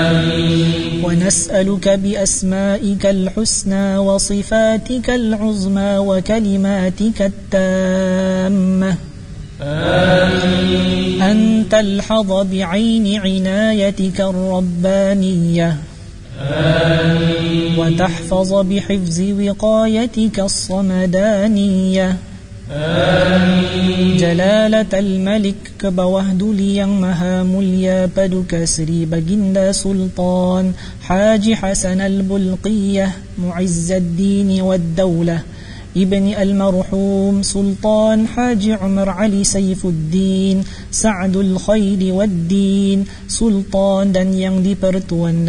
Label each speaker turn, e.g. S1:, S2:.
S1: ونسألك بأسمائك الحسنى وصفاتك العظمى وكلماتك التامة أن تلحظ بعين عنايتك الربانية وتحفظ بحفظ وقايتك الصمدانية جلالة الملك كبوهد ليang maha mulia paduka Sri Baginda Sultan Haji Hasan al-Bulqiyah معز الدين والدولة ابن المرحوم سلطان حاج عمر علي سيف الدين سعد الخير والدين Sultan dan yang dipertuan